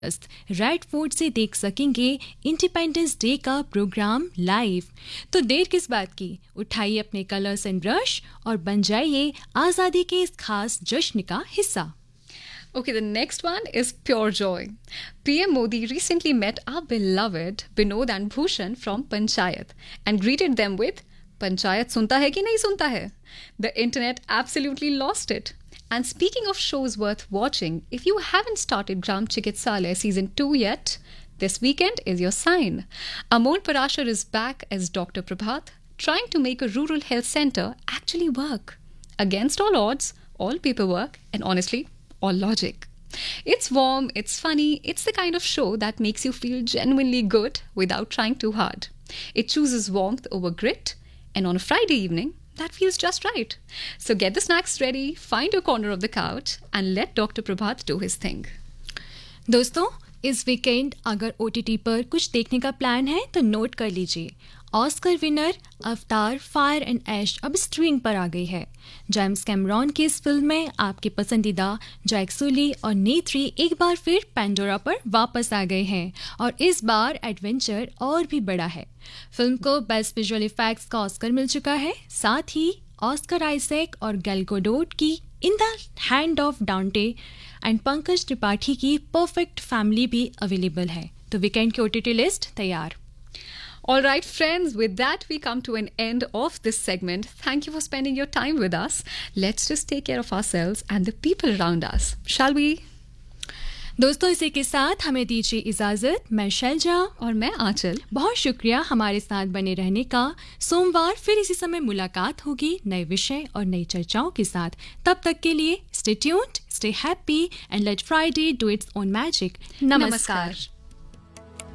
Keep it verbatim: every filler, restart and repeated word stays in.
Red fort से देख सकेंगे इंडिपेंडेंस डे का प्रोग्राम लाइव। तो देर किस बात की, उठाइए अपने कलर्स एंड ब्रश और बन जाइए आज़ादी के इस खास जश्न का हिस्सा। Okay, the next one is pure joy. P M Modi recently met our beloved Binod and Bhushan from Panchayat and greeted them with Panchayat sunta hai ki nahi sunta hai? The internet absolutely lost it. And speaking of shows worth watching, if you haven't started Gram Chikitsalaya season two yet, this weekend is your sign. Amol Parashar is back as Doctor Prabhat, trying to make a rural health center actually work. Against all odds, all paperwork, and honestly, all logic. It's warm, it's funny, it's the kind of show that makes you feel genuinely good without trying too hard. It chooses warmth over grit, and on a Friday evening, that feels just right. So get the snacks ready, find your corner of the couch, and let Doctor Prabhat do his thing. दोस्तों, इस weekend अगर OTT पर कुछ देखने का plan है तो note कर लीजिए, ऑस्कर विनर अवतार फायर एंड ऐश अब स्ट्रीमिंग पर आ गई है। जेम्स कैमरॉन की इस फिल्म में आपके पसंदीदा जैक सुली और नेथ्री एक बार फिर पैंडोरा पर वापस आ गए हैं और इस बार एडवेंचर और भी बड़ा है। फिल्म को बेस्ट विजुअल इफेक्ट्स का ऑस्कर मिल चुका है, साथ ही ऑस्कर आइजैक और गैल गैडोट की इन द हैंड ऑफ डांटे एंड पंकज त्रिपाठी की परफेक्ट फैमिली भी अवेलेबल है। तो वीकेंड की ओटीटी लिस्ट तैयार। All right, friends, with that, we come to an end of this segment. Thank you for spending your time with us. Let's just take care of ourselves and the people around us. Shall we? दोस्तों, इसी के साथ हमें दीजिए इजाजत। मैं शैलजा और मैं आंचल। बहुत शुक्रिया हमारे साथ बने रहने का। सोमवार फिर इसी समय मुलाकात होगी नए विषय और नई चर्चाओं के साथ। तब तक के लिए stay tuned, stay happy and let Friday do its own magic. नमस्कार।